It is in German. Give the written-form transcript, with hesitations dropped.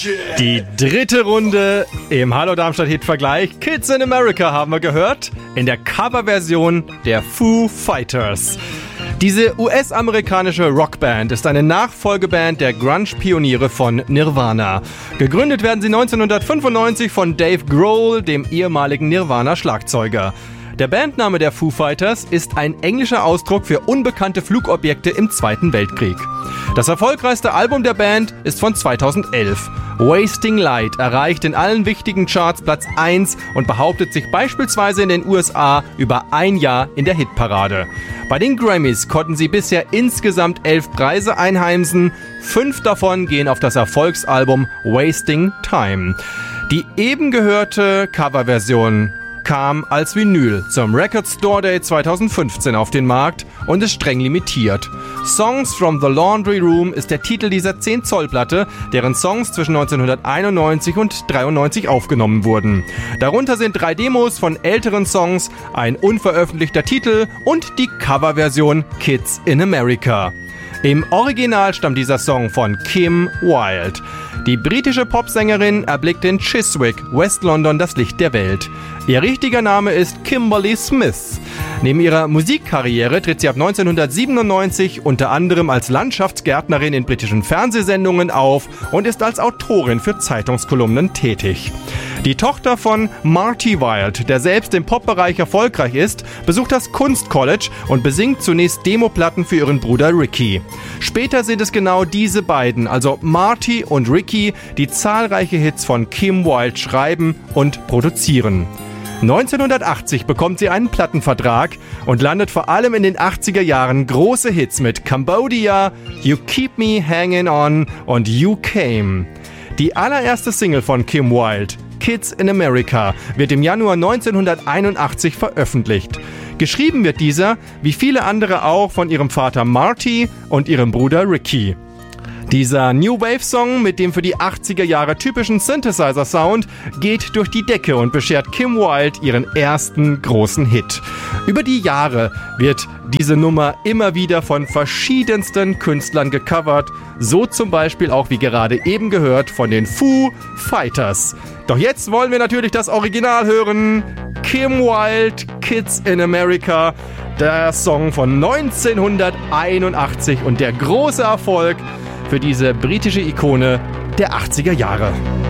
Die dritte Runde im Hallo Darmstadt-Hit-Vergleich Kids in America haben wir gehört, in der Coverversion der Foo Fighters. Diese US-amerikanische Rockband ist eine Nachfolgeband der Grunge-Pioniere von Nirvana. Gegründet werden sie 1995 von Dave Grohl, dem ehemaligen Nirvana-Schlagzeuger. Der Bandname der Foo Fighters ist ein englischer Ausdruck für unbekannte Flugobjekte im Zweiten Weltkrieg. Das erfolgreichste Album der Band ist von 2011. Wasting Light erreicht in allen wichtigen Charts Platz 1 und behauptet sich beispielsweise in den USA über ein Jahr in der Hitparade. Bei den Grammys konnten sie bisher insgesamt 11 Preise einheimsen. 5 davon gehen auf das Erfolgsalbum Wasting Time. Die eben gehörte Coverversion kam als Vinyl zum Record Store Day 2015 auf den Markt und ist streng limitiert. Songs from the Laundry Room ist der Titel dieser 10-Zoll-Platte, deren Songs zwischen 1991 und 1993 aufgenommen wurden. Darunter sind 3 Demos von älteren Songs, ein unveröffentlichter Titel und die Coverversion Kids in America. Im Original stammt dieser Song von Kim Wilde. Die britische Popsängerin erblickt in Chiswick, West-London, das Licht der Welt. Ihr richtiger Name ist Kimberly Smith. Neben ihrer Musikkarriere tritt sie ab 1997 unter anderem als Landschaftsgärtnerin in britischen Fernsehsendungen auf und ist als Autorin für Zeitungskolumnen tätig. Die Tochter von Marty Wilde, der selbst im Popbereich erfolgreich ist, besucht das Kunstcollege und besingt zunächst Demoplatten für ihren Bruder Ricky. Später sind es genau diese beiden, also Marty und Ricky, die zahlreiche Hits von Kim Wilde schreiben und produzieren. 1980 bekommt sie einen Plattenvertrag und landet vor allem in den 80er Jahren große Hits mit Cambodia, You Keep Me Hanging On und You Came. Die allererste Single von Kim Wilde, Kids in America, wird im Januar 1981 veröffentlicht. Geschrieben wird dieser, wie viele andere auch, von ihrem Vater Marty und ihrem Bruder Ricky. Dieser New Wave Song mit dem für die 80er Jahre typischen Synthesizer Sound geht durch die Decke und beschert Kim Wilde ihren ersten großen Hit. Über die Jahre wird diese Nummer immer wieder von verschiedensten Künstlern gecovert, so zum Beispiel auch wie gerade eben gehört von den Foo Fighters. Doch jetzt wollen wir natürlich das Original hören. Kim Wilde, Kids in America, der Song von 1981 und der große Erfolg für diese britische Ikone der 80er Jahre.